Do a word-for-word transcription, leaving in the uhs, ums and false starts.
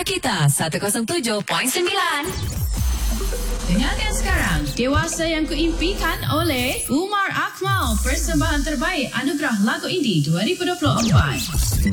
Rakita seratus tujuh perpuluhan sembilan. Dengarkan sekarang Dewasa yang Kuimpikan oleh Umar Akmal, persembahan terbaik Anugerah Lagu Indie dua ribu dua puluh empat.